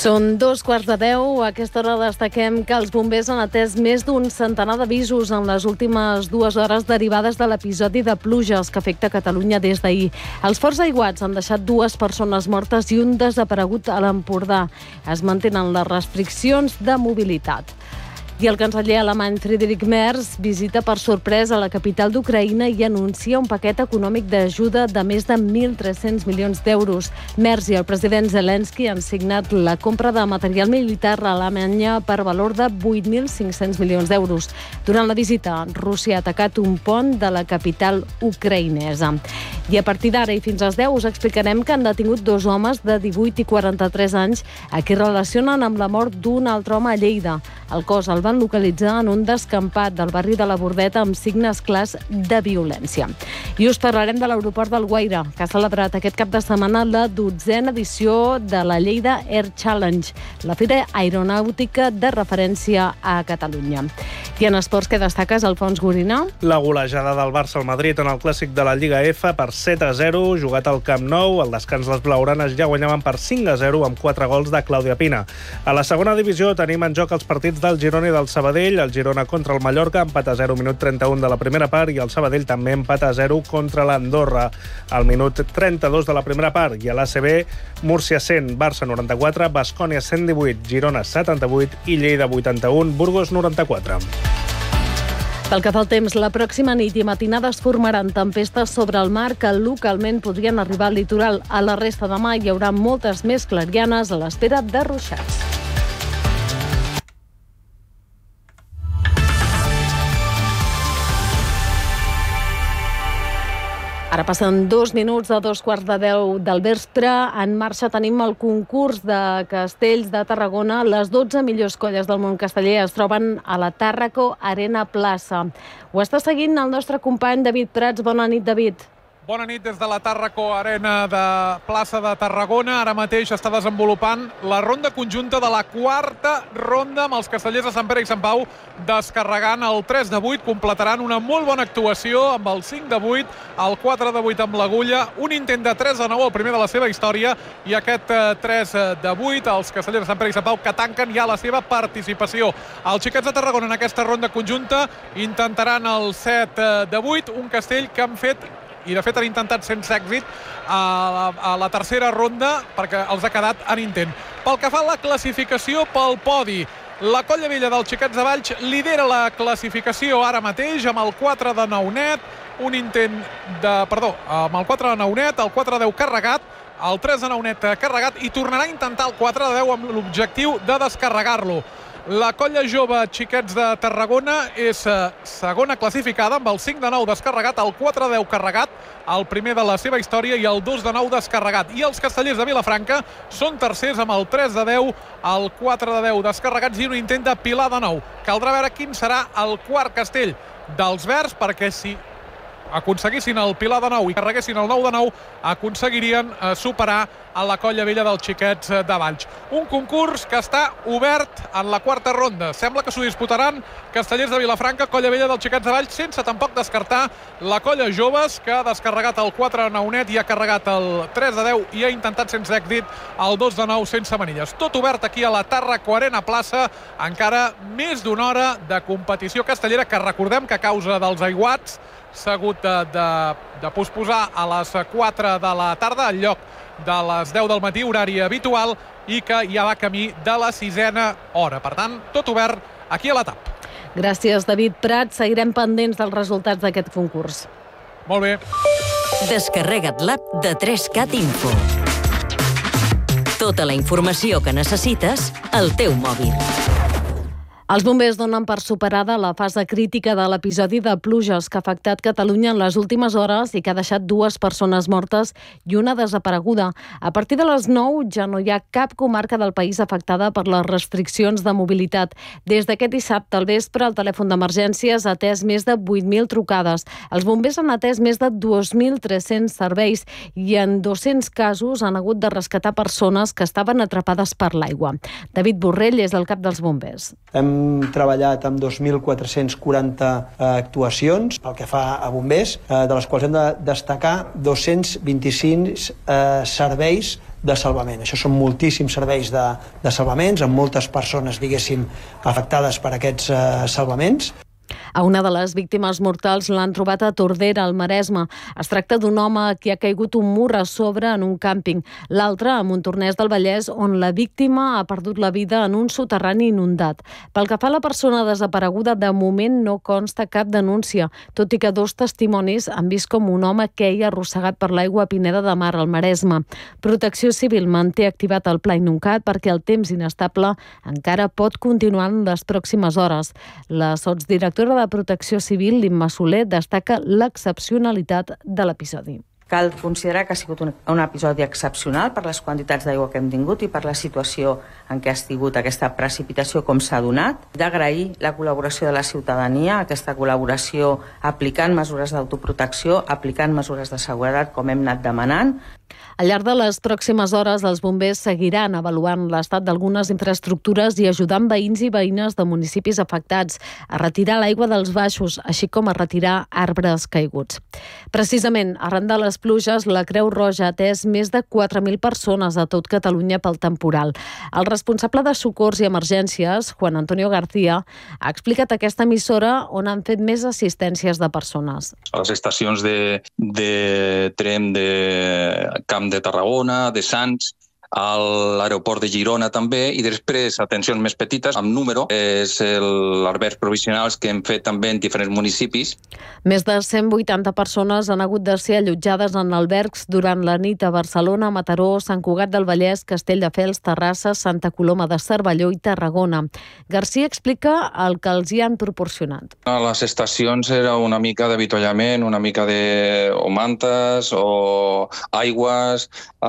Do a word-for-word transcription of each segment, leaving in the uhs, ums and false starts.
Són dos quarts de deu. A aquesta hora destaquem que els bombers han atès més d'un centenar d'avisos en les últimes dues hores derivades de l'episodi de pluges que afecta Catalunya des d'ahir. Els forts aiguats han deixat dues persones mortes i un desaparegut a l'Empordà. Es mantenen les restriccions de mobilitat. I el canceller alemany Friedrich Merz visita per sorpresa la capital d'Ucraïna i anuncia un paquet econòmic d'ajuda de més de mil tres-cents milions d'euros. Merz i el president Zelensky han signat la compra de material militar a Alemanya per valor de vuit mil cinc-cents milions d'euros. Durant la visita, Rússia ha atacat un pont de la capital ucraïnesa. I a partir d'ara i fins às deu us explicarem que han detingut dos homes de divuit i quaranta-tres anys a qui relacionen amb la mort d'un altre home a Lleida. El cos el van localitzar en un descampat del barri de la Bordeta amb signes clars de violència. I us parlarem de l'aeroport d'Alguaire, que ha celebrat aquest cap de setmana la dotzena edició de la Lleida Air Challenge, la fira aeronàutica de referència a Catalunya. I en esports, què destaques, Alfons Gorina? La golejada del Barça al Madrid en el clàssic de la Lliga F per set a zero, jugat al Camp Nou. Al descans les blaugranes ja guanyaven per cinc a zero amb quatre gols de Clàudia Pina. A la segona divisió tenim en joc els partits del Girona i del Sabadell. El Girona contra el Mallorca, empat a zero, minut trenta-un de la primera part, i el Sabadell també empat a zero contra l'Andorra al minut trenta-dos de la primera part. I a l'A C B, Múrcia cent, Barça noranta-quatre, Baskonia cent divuit, Girona setanta-vuit i Lleida vuitanta-un, Burgos noranta-quatre. Pel que fa al temps, la pròxima nit i matinada es formaran tempestes sobre el mar que localment podrien arribar al litoral. A la resta de demà hi haurà moltes més clarianes a l'espera de ruixats. Ara passen dos minuts a dos quarts de deu del vespre. En marxa tenim el concurs de castells de Tarragona. Les dotze millors colles del món casteller es troben a la Tàrraco Arena Plaça. Ho està seguint el nostre company David Prats. Bona nit, David. Bona nit des de la Tàrraco Arena de Plaça de Tarragona. Ara mateix està desenvolupant la ronda conjunta de la quarta ronda amb els castellers de Sant Pere i Sant Pau descarregant el tres de vuit. Completaran una molt bona actuació amb el cinc de vuit, el quatre de vuit amb l'agulla, un intent de tres de nou, el primer de la seva història, i aquest tres de vuit, els castellers de Sant Pere i Sant Pau, que tanquen ja la seva participació. Els xiquets de Tarragona en aquesta ronda conjunta intentaran el set de vuit, un castell que han fet i de fet han intentat sense èxit a la, a la tercera ronda perquè els ha quedat en intent. Pel que fa a la classificació pel podi, la Colla Vella dels Xiquets de Valls lidera la classificació ara mateix amb el quatre de nou net, un intent de... perdó, amb el quatre de nou net, el quatre de deu carregat, el tres de nou net carregat i tornarà a intentar el quatre de deu amb l'objectiu de descarregar-lo. La Colla Jove Xiquets de Tarragona és segona classificada amb el cinc de nou descarregat, el quatre de deu carregat, el primer de la seva història, i el dos de nou descarregat. I els castellers de Vilafranca són tercers amb el tres de deu, el quatre de deu descarregats i un intent de pilar de nou. Caldrà veure quin serà el quart castell dels verds, perquè si aconseguissin el pilar de nou i carreguessin el nou de nou, aconseguirien superar a la Colla Vella dels Xiquets de Valls. Un concurs que està obert en la quarta ronda. Sembla que s'ho disputaran castellers de Vilafranca, Colla Vella dels Xiquets de Valls, sense tampoc descartar la Colla Joves, que ha descarregat el quatre de nou net i ha carregat el tres de deu i ha intentat sense èxit el dos de nou sense manilles. Tot obert aquí a la Tàrraco Arena Plaça, encara més d'una hora de competició castellera, que recordem que a causa dels aiguats s'ha hagut de, de, de posposar a les quatre de la tarda en lloc de les deu del matí, horari habitual, i que ja va camí de la sisena hora. Per tant, tot obert aquí a la T A P. Gràcies, David Prats. Seguirem pendents dels resultats d'aquest concurs. Molt bé. Descarrega't l'app de tres cat Info. Tota la informació que necessites al teu mòbil. Els bombers donen per superada la fase crítica de l'episodi de pluges que ha afectat Catalunya en les últimes hores i que ha deixat dues persones mortes i una desapareguda. A partir de les nou ja no hi ha cap comarca del país afectada per les restriccions de mobilitat. Des d'aquest dissabte al vespre, el telèfon d'emergències ha atès més de vuit mil trucades. Els bombers han atès més de dos mil tres-cents serveis i en dos-cents casos han hagut de rescatar persones que estaven atrapades per l'aigua. David Borrell és el cap dels bombers. Hem Hem treballat amb dos mil quatre-cents quaranta actuacions pel que fa a bombers, de les quals hem de destacar dos-cents vint-i-cinc eh, serveis de salvament. Això són moltíssims serveis de, de salvaments, amb moltes persones, diguéssim, afectades per aquests eh, salvaments. A una de les víctimes mortals l'han trobat a Tordera, al Maresme. Es tracta d'un home a qui ha caigut un mur a sobre en un càmping. L'altre, a Montornès del Vallès, on la víctima ha perdut la vida en un soterrani inundat. Pel que fa a la persona desapareguda, de moment no consta cap denúncia, tot i que dos testimonis han vist com un home queia arrossegat per l'aigua a Pineda de Mar, al Maresme. Protecció Civil manté activat el Pla Inuncat perquè el temps inestable encara pot continuar en les pròximes hores. La sotsdirectora de de Protecció Civil, l'Imma Soler, destaca l'excepcionalitat de l'episodi. Cal considerar que ha sigut un, un episodi excepcional per les quantitats d'aigua que hem tingut i per la situació en què ha sigut aquesta precipitació com s'ha donat. D'agrair la col·laboració de la ciutadania, aquesta col·laboració aplicant mesures d'autoprotecció, aplicant mesures de seguretat com hem anat demanant. Al llarg de les pròximes hores, els bombers seguiran avaluant l'estat d'algunes infraestructures i ajudant veïns i veïnes de municipis afectats a retirar l'aigua dels baixos, així com a retirar arbres caiguts. Precisament, arran de les pluges, la Creu Roja ha atès més de quatre mil persones a tot Catalunya pel temporal. El responsable de Socors i Emergències, Juan Antonio García, ha explicat aquesta emissora on han fet més assistències de persones. A les estacions de, de Trem, de Camp de Tarragona, de Sants, a l'aeroport de Girona també, i després atencions més petites, amb número, és els albergs provisionals que hem fet també en diferents municipis. Més de cent vuitanta persones han hagut de ser allotjades en albergs durant la nit a Barcelona, Mataró, Sant Cugat del Vallès, Castelldefels, Terrassa, Santa Coloma de Cervelló i Tarragona. García explica el que els hi han proporcionat. A les estacions era una mica d'avituallament, una mica de o mantes o aigües,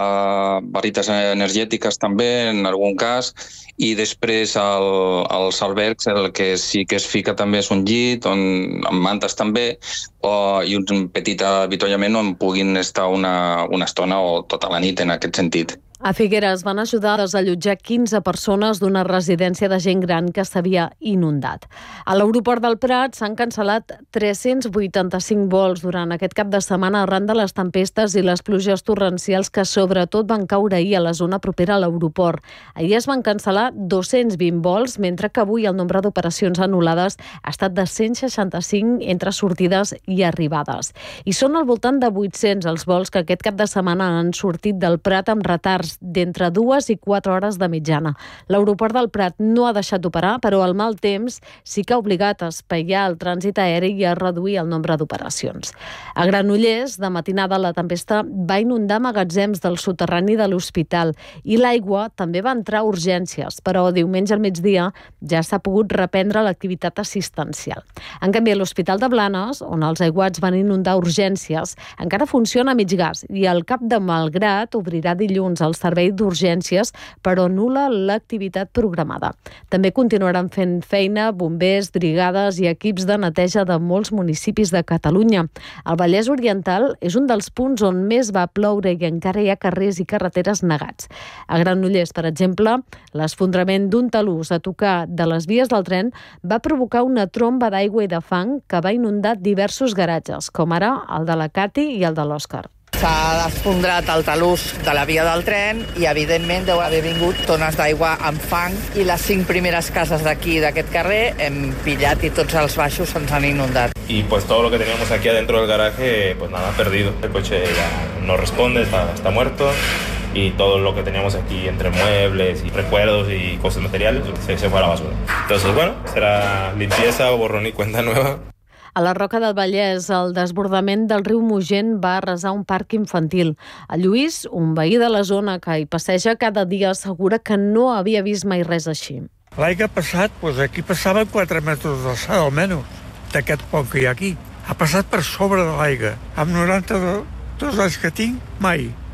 eh, barrites energètiques també, en algun cas, i després el, als albergs el que sí que es fica també és un llit, on, amb mantes també, o, i un petit avituallament on puguin estar una, una estona o tota la nit en aquest sentit. A Figueres van ajudar a desallotjar quinze persones d'una residència de gent gran que s'havia inundat. A l'aeroport del Prat s'han cancel·lat tres-cents vuitanta-cinc vols durant aquest cap de setmana arran de les tempestes i les pluges torrencials que sobretot van caure ahir a la zona propera a l'aeroport. Ahir es van cancel·lar dos-cents vint vols, mentre que avui el nombre d'operacions anul·lades ha estat de cent seixanta-cinc entre sortides i arribades. I són al voltant de vuit-cents els vols que aquest cap de setmana han sortit del Prat amb retards d'entre dues i quatre hores de mitjana. L'aeroport del Prat no ha deixat d'operar, però el mal temps sí que ha obligat a espaiar el trànsit aeri i a reduir el nombre d'operacions. A Granollers, de matinada, la tempesta va inundar magatzems del soterrani de l'hospital i l'aigua també va entrar a urgències, però diumenge al migdia ja s'ha pogut reprendre l'activitat assistencial. En canvi, a l'Hospital de Blanes, on els aiguats van inundar urgències, encara funciona a mig gas i el Cap de Malgrat obrirà dilluns el servei d'urgències, però nul·la l'activitat programada. També continuaran fent feina bombers, brigades i equips de neteja de molts municipis de Catalunya. El Vallès Oriental és un dels punts on més va ploure i encara hi ha carrers i carreteres negats. A Granollers, per exemple, l'esfondrament d'un talús a tocar de les vies del tren va provocar una tromba d'aigua i de fang que va inundar diversos garatges, com ara el de la Cati i el de l'Òscar. S'ha esfondrat el talús de la via del tren i, evidentment, deu haver vingut tones d'aigua amb fang i les cinc primeres cases d'aquí, d'aquest carrer, hem pillat i tots els baixos se'ns han inundat. Y pues todo lo que teníamos aquí adentro del garaje, pues nada, perdido. El coche ya no responde, está, está muerto. Y todo lo que teníamos aquí entre muebles y recuerdos y cosas materiales se, se fue a la basura. Entonces, bueno, será limpieza o borrón y cuenta nueva. A la Roca del Vallès, el desbordament del riu Mogent va arrasar un parc infantil. El Lluís, un veí de la zona que hi passeja cada dia, assegura que no havia vist mai res així. L'any passat, doncs aquí passava quatre metres d'alçada, almenys, d'aquest pont que hi ha aquí. Ha passat per sobre de l'aigua. Amb noranta-dos anys que tinc, mai.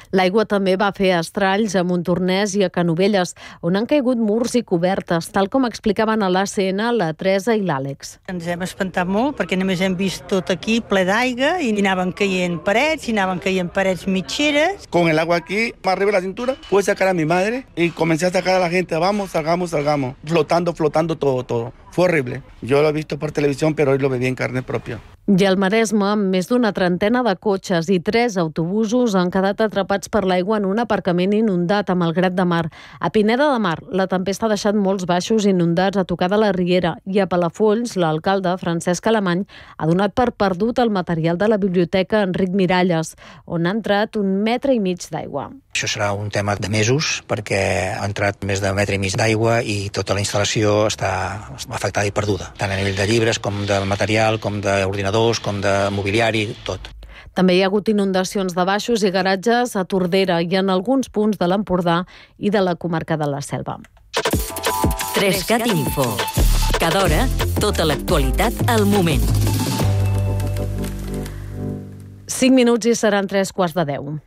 L'aigua també va fer estralls a Montornès i a Canovelles, on han caigut murs i cobertes, tal com explicaven a l'A C N la Teresa i l'Àlex. Ens hem espantat molt perquè només hem vist tot aquí ple d'aigua i anaven caient parets, i anaven caient parets mitgeres. Con el agua aquí, más arriba de la cintura, pude sacar a mi madre y comencé a sacar a la gente, vamos, salgamos, salgamos, flotando, flotando todo, todo. Fue horrible. Yo lo he visto por televisión, pero hoy lo viví en carne propia. I al Maresme, més d'una trentena de cotxes i tres autobusos han quedat atrapats per l'aigua en un aparcament inundat a Malgrat de Mar. A Pineda de Mar, la tempesta ha deixat molts baixos inundats a tocar de la Riera, i a Palafolls, l'alcalde, Francesc Alemany, ha donat per perdut el material de la biblioteca Enric Miralles, on ha entrat un metre i mig d'aigua. Això serà un tema de mesos, perquè ha entrat més de metre i mig d'aigua i tota la instal·lació està afectada i perduda, tant a nivell de llibres com de material, com d'ordinadors, com de mobiliari, tot. També hi ha hagut inundacions de baixos i garatges a Tordera i en alguns punts de l'Empordà i de la comarca de la Selva. tres cat Info. Cada hora, tota l'actualitat al moment. cinc minuts i seran tres quarts de deu.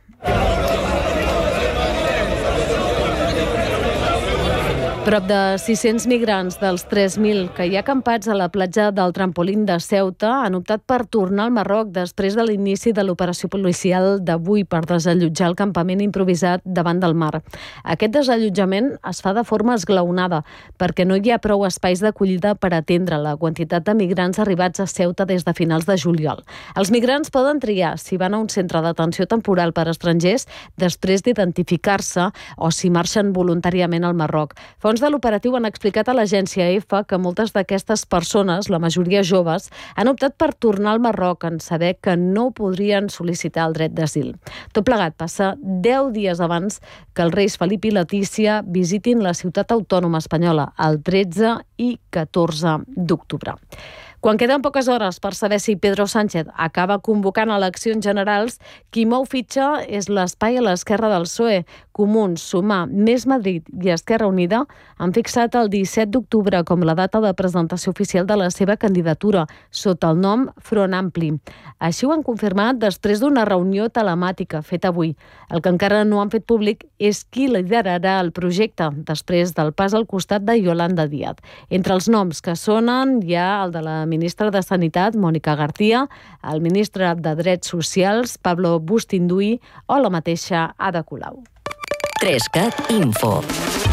Prop de sis-cents migrants dels tres mil que hi ha acampats a la platja del Trampolín de Ceuta han optat per tornar al Marroc després de l'inici de l'operació policial d'avui per desallotjar el campament improvisat davant del mar. Aquest desallotjament es fa de forma esglaonada perquè no hi ha prou espais d'acollida per atendre la quantitat de migrants arribats a Ceuta des de finals de juliol. Els migrants poden triar si van a un centre d'atenció temporal per a estrangers després d'identificar-se o si marxen voluntàriament al Marroc. Fons de l'operatiu han explicat a l'agència EFE que moltes d'aquestes persones, la majoria joves, han optat per tornar al Marroc en saber que no podrien sol·licitar el dret d'asil. Tot plegat passa deu dies abans que els reis Felip i Letícia visitin la ciutat autònoma espanyola el tretze i catorze d'octubre. Quan queden poques hores per saber si Pedro Sánchez acaba convocant eleccions generals, qui mou fitxa és l'espai a l'esquerra del P S O E. Comuns, Sumar, Més Madrid i Esquerra Unida han fixat el disset d'octubre com la data de presentació oficial de la seva candidatura, sota el nom Front Ampli. Així ho han confirmat després d'una reunió telemàtica feta avui. El que encara no han fet públic és qui liderarà el projecte, després del pas al costat de Yolanda Díaz. Entre els noms que sonen hi ha el de la ministra de Sanitat, Mònica García, el ministre de Drets Socials, Pablo Bustinduy, o la mateixa Ada Colau. tres cat Info.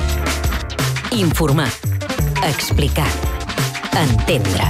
Informar. Explicar. Entendre.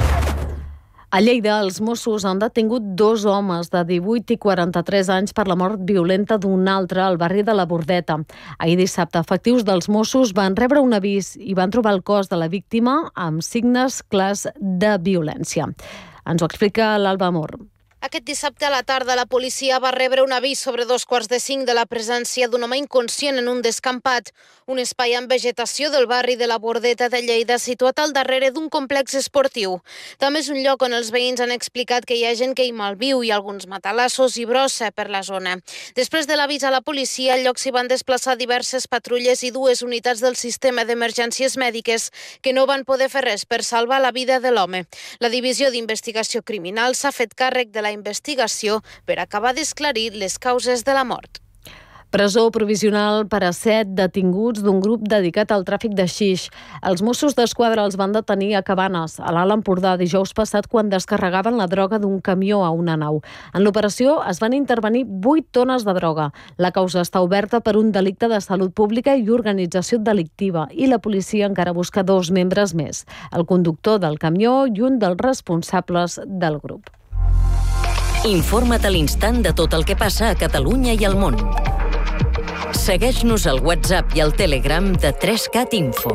A Lleida, els Mossos han detingut dos homes de divuit i quaranta-tres anys per la mort violenta d'un altre al barri de la Bordeta. Ahir dissabte, efectius dels Mossos van rebre un avís i van trobar el cos de la víctima amb signes clars de violència. Ens ho explica l'Alba Amor. Aquest dissabte a la tarda la policia va rebre un avís sobre dos quarts de cinc de la presència d'un home inconscient en un descampat, un espai amb vegetació del barri de la Bordeta de Lleida situat al darrere d'un complex esportiu. També és un lloc on els veïns han explicat que hi ha gent que hi malviu i alguns matalassos i brossa per la zona. Després de l'avís a la policia, al lloc s'hi van desplaçar diverses patrulles i dues unitats del sistema d'emergències mèdiques que no van poder fer res per salvar la vida de l'home. La divisió d'investigació criminal s'ha fet càrrec de la investigació per acabar d'esclarir les causes de la mort. Presó provisional per a set detinguts d'un grup dedicat al tràfic de xix. Els Mossos d'Esquadra els van detenir a Cabanes, a l'Alt Empordà, dijous passat, quan descarregaven la droga d'un camió a una nau. En l'operació es van intervenir vuit tones de droga. La causa està oberta per un delicte de salut pública i organització delictiva i la policia encara busca dos membres més, el conductor del camió i un dels responsables del grup. Informa't a l'instant de tot el que passa a Catalunya i al món. Segueix-nos al WhatsApp i al Telegram de tres cat Info.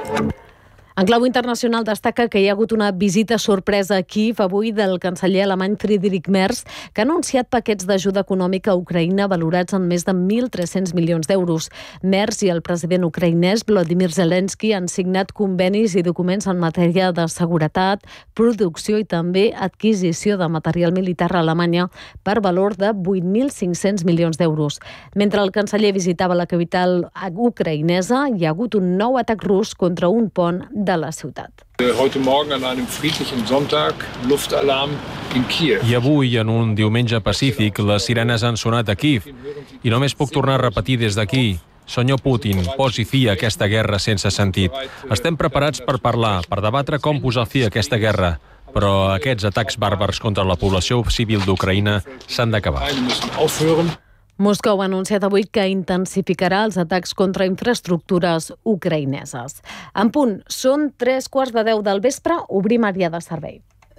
En clau internacional destaca que hi ha hagut una visita sorpresa a Kíev avui del canceller alemany Friedrich Merz, que ha anunciat paquets d'ajuda econòmica a Ucraïna valorats en més de mil tres-cents milions d'euros. Merz i el president ucraïnès Volodymyr Zelensky han signat convenis i documents en matèria de seguretat, producció i també adquisició de material militar a Alemanya per valor de vuit mil cinc-cents milions d'euros. Mentre el canceller visitava la capital ucraïnesa, hi ha hagut un nou atac rus contra un pont de de la ciutat. Heute Morgen an einem friedlichen Sonntag, Luftalarm in Kiev. I avui, en un diumenge pacífic, les sirenes han sonat a Kíev. I només puc tornar a repetir des d'aquí. Senyor Putin, posi fi a aquesta guerra sense sentit. Estem preparats per parlar, per debatre com posar fi a aquesta guerra. Però aquests atacs bàrbars contra la població civil d'Ucraïna s'han d'acabar. Moscou ha anunciat avui que intensificarà els atacs contra infraestructures ucraïneses. En punt, són tres quarts de deu del vespre, obrim àrea de servei.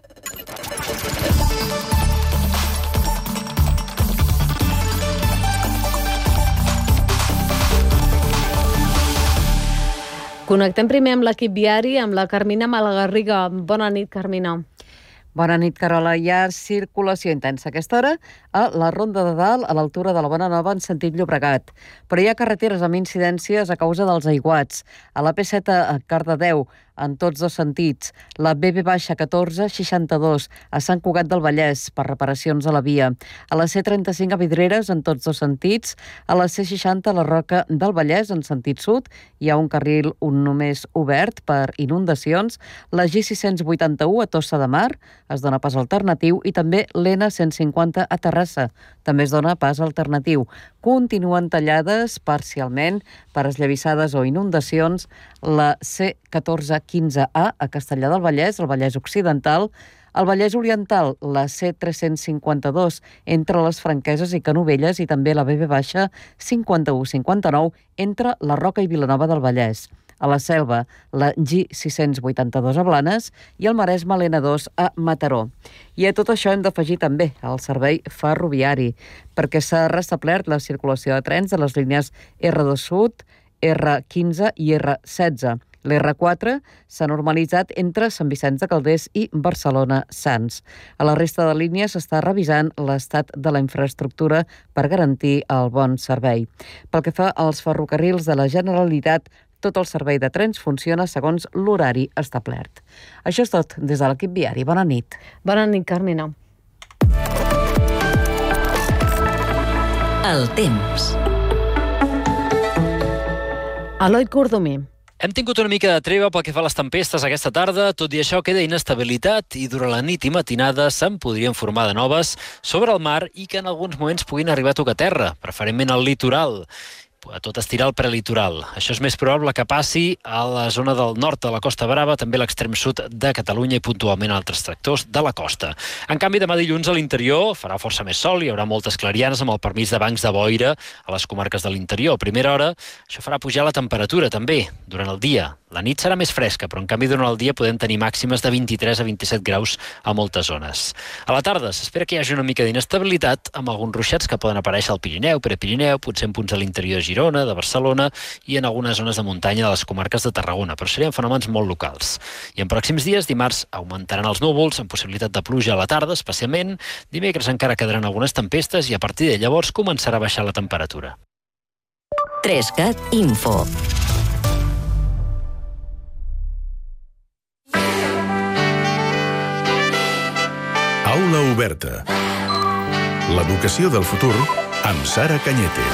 Connectem primer amb l'equip viari, amb la Carmina Malagarriga. Bona nit, Carmina. Bona nit, Carola. Hi ha circulació intensa a aquesta hora a la Ronda de Dalt, a l'altura de la Bona Nova, en sentit Llobregat. Però hi ha carreteres amb incidències a causa dels aiguats. A la P set a Cardedeu, en tots dos sentits. La B B catorze seixanta-dos a Sant Cugat del Vallès per reparacions a la via. A la C trenta-cinc a Vidreres en tots dos sentits. A la C seixanta a la Roca del Vallès en sentit sud hi ha un carril un només obert per inundacions. La G sis cents vuitanta-u a Tossa de Mar es dona pas alternatiu i també l'N cent cinquanta a Terrassa també es dona pas alternatiu. Continuen tallades parcialment per esllavissades o inundacions la C catorze quinze A a Castellar del Vallès, al Vallès Occidental, al Vallès Oriental, la C tres-cents cinquanta-dos entre les Franqueses i Canovelles i també la B B cinquanta-u cinquanta-nou entre la Roca i Vilanova del Vallès. A la Selva, la G sis-cents vuitanta-dos a Blanes i el Maresme l'N dos a Mataró. I a tot això hem d'afegir també el servei ferroviari, perquè s'ha restablert la circulació de trens de les línies R dos Sud, R quinze i R setze. L'R quatre s'ha normalitzat entre Sant Vicenç de Calders i Barcelona-Sants. A la resta de línies s'està revisant l'estat de la infraestructura per garantir el bon servei. Pel que fa als ferrocarrils de la Generalitat, tot el servei de trens funciona segons l'horari establert. Això és tot des de l'equip viari. Bona nit. Bona nit, Carmina. El temps. Eloi Cordomí. Hem tingut una mica de treva pel que fa a les tempestes aquesta tarda, tot i això queda inestabilitat i durant la nit i matinada se'n podrien formar de noves sobre el mar i que en alguns moments puguin arribar a tocar terra, preferentment al litoral. A tot estirar el prelitoral. Això és més probable que passi a la zona del nord de la Costa Brava, també a l'extrem sud de Catalunya i puntualment a altres sectors de la costa. En canvi, demà dilluns a l'interior farà força més sol, hi haurà moltes clarianes amb el permís de bancs de boira a les comarques de l'interior. A primera hora, això farà pujar la temperatura també durant el dia. La nit serà més fresca, però en canvi durant el dia podem tenir màximes de vint-i-tres a vint-i-set graus a moltes zones. A la tarda s'espera que hi hagi una mica d'inestabilitat amb alguns ruixats que poden aparèixer al Pirineu, Prepirineu, potser en punts a l'interior de Girona, de Barcelona i en algunes zones de muntanya de les comarques de Tarragona, però serien fenòmens molt locals. I en pròxims dies, dimarts, augmentaran els núvols amb possibilitat de pluja a la tarda, especialment. Dimecres encara quedaran algunes tempestes i a partir de llavors començarà a baixar la temperatura. Trescat Info. Aula oberta. L'educació del futur amb Sara Cañete.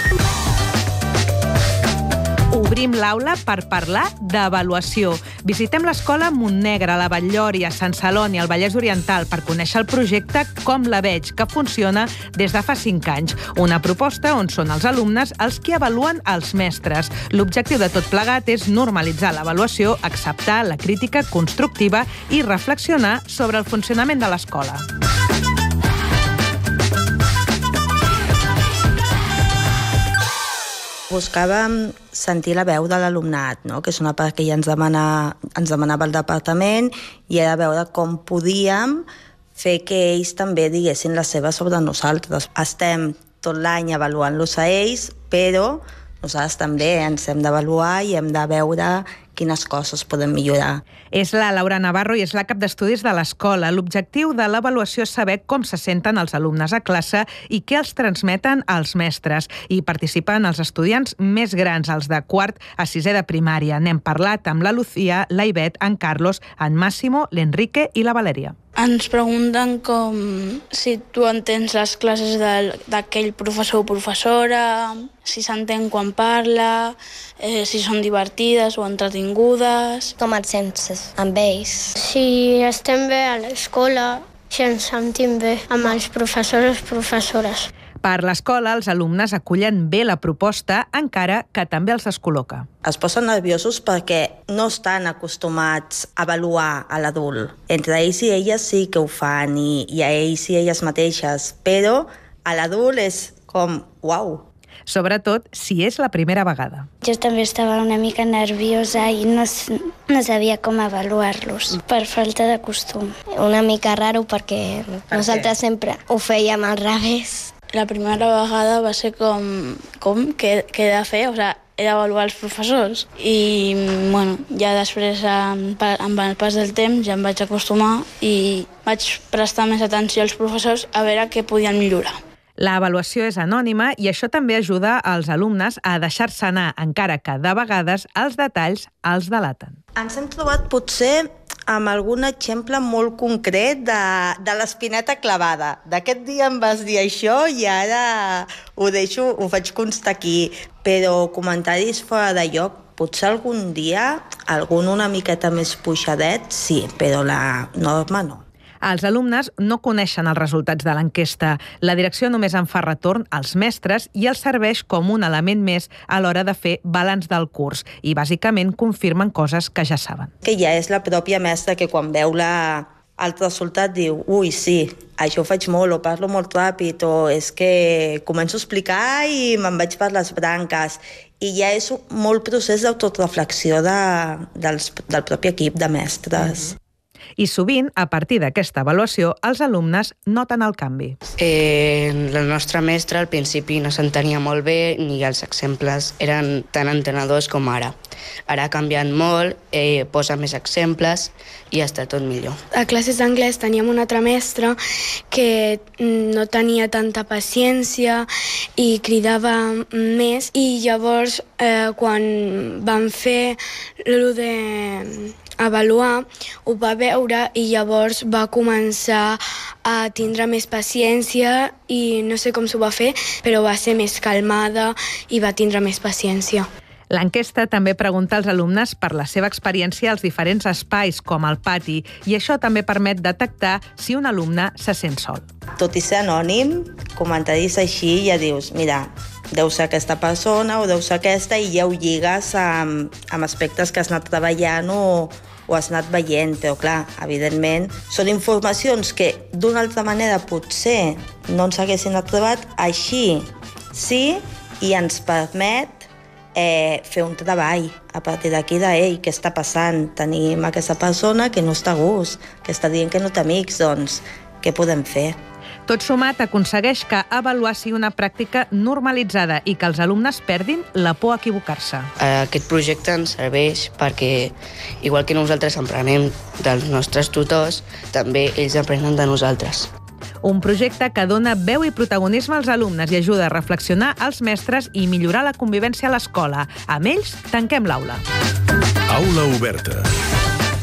Obrim l'aula per parlar d'avaluació. Visitem l'escola Montnegre, a la Batllori, a Sant Celoni, al Vallès Oriental, per conèixer el projecte Com la veig, que funciona des de fa cinc anys. Una proposta on són els alumnes els qui avaluen els mestres. L'objectiu de tot plegat és normalitzar l'avaluació, acceptar la crítica constructiva i reflexionar sobre el funcionament de l'escola. Buscàvem sentir la veu de l'alumnat, no? Que és una part que ja ens, demana, ens demanava el departament, i era veure com podíem fer que ells també diguessin la seva sobre nosaltres. Estem tot l'any avaluant-los a ells, però nosaltres també ens hem d'avaluar i hem de veure quines coses podem millorar. És la Laura Navarro i és la cap d'estudis de l'escola. L'objectiu de l'avaluació és saber com se senten els alumnes a classe i què els transmeten els mestres. Hi participen els estudiants més grans, els de quart a sisè de primària. N'hem parlat amb la Lucía, la Ivet, en Carlos, en Máximo, l'Enrique i la Valeria. Ens pregunten com si tu entens les classes d'aquell professor o professora, si s'entén quan parla, eh, si són divertides o entretingudes. Com et sents amb ells? Si estem bé a l'escola, si ens sentim bé amb els professors o professores. Per l'escola, els alumnes acullen bé la proposta, encara que també els descol·loca. Es posen nerviosos perquè no estan acostumats a avaluar a l'adult. Entre ells i elles sí que ho fan, i, i a ells i elles mateixes, però a l'adult és com, uau. Sobretot si és la primera vegada. Jo també estava una mica nerviosa i no, no sabia com avaluar-los, per falta de costum. Una mica raro perquè per nosaltres què? Sempre ho fèiem al revés. La primera vegada va ser com, com què, què he de fer, o sigui, he d'avaluar els professors. I, bueno, ja després, amb el pas del temps, ja em vaig acostumar i vaig prestar més atenció als professors a veure què podien millorar. L'avaluació és anònima i això també ajuda als alumnes a deixar-se anar, encara que de vegades els detalls els delaten. Ens hem trobat potser amb algun exemple molt concret de, de l'espineta clavada. D'aquest dia em vas dir això i ara ho deixo, ho faig constar aquí. Però comentaris fora de lloc, potser algun dia, algun una miqueta més puixadet, sí, però la norma no. Els alumnes no coneixen els resultats de l'enquesta. La direcció només en fa retorn als mestres i els serveix com un element més a l'hora de fer balanç del curs i, bàsicament, confirmen coses que ja saben. Que ja és la pròpia mestra que quan veu la, el resultat diu ui, sí, això ho faig molt, o parlo molt ràpid, o és que començo a explicar i me'n vaig per les branques. I ja és molt procés d'autoreflexió de, dels, del propi equip de mestres. Mm-hmm. I sovint, a partir d'aquesta avaluació, els alumnes noten el canvi. Eh, la nostra mestra al principi no s'entenia molt bé ni els exemples eren tan entenedors com ara. Ara ha canviat molt, eh, posa més exemples i està tot millor. A classes d'anglès teníem una altra mestra que no tenia tanta paciència i cridava més i llavors eh, quan vam fer lo de avaluar, ho va veure i llavors va començar a tindre més paciència i no sé com s'ho va fer, però va ser més calmada i va tindre més paciència. L'enquesta també pregunta als alumnes per la seva experiència als diferents espais, com el pati, i això també permet detectar si un alumne se sent sol. Tot i ser anònim, comentaris així ja dius, mira, deu ser aquesta persona o deu ser aquesta, i ja ho lligues amb, amb aspectes que has anat treballant o, o has anat veient, però clar, evidentment, són informacions que d'una altra manera potser no ens haguessin trobat, així sí, i ens permet Eh, fer un treball a partir d'aquí d'ell, què està passant? Tenim aquesta persona que no està a gust, que està dient que no té amics, doncs què podem fer? Tot sumat aconsegueix que avaluar sigui una pràctica normalitzada i que els alumnes perdin la por a equivocar-se. Aquest projecte ens serveix perquè, igual que nosaltres aprenem dels nostres tutors, també ells aprenen de nosaltres. Un projecte que dona veu i protagonisme als alumnes i ajuda a reflexionar als mestres i millorar la convivència a l'escola. Amb ells, tanquem l'aula. Aula oberta.